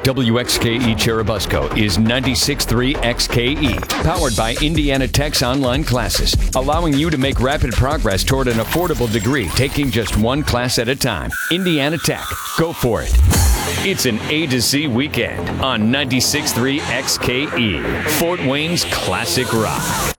WXKE Cherubusco is 96.3 XKE, powered by Indiana Tech's online classes, allowing you to make rapid progress toward an affordable degree, taking just one class at a time. Indiana Tech. Go for it. It's an A to Z weekend on 96.3 XKE, Fort Wayne's classic rock.